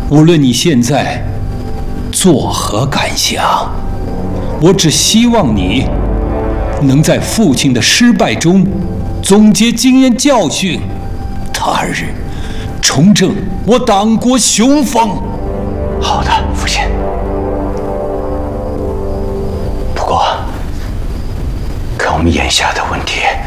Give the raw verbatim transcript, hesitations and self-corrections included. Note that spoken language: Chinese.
无论你现在作何感想，我只希望你能在父亲的失败中总结经验教训，他日重振我党国雄风。 好的，父亲。不过，看我们眼下的问题。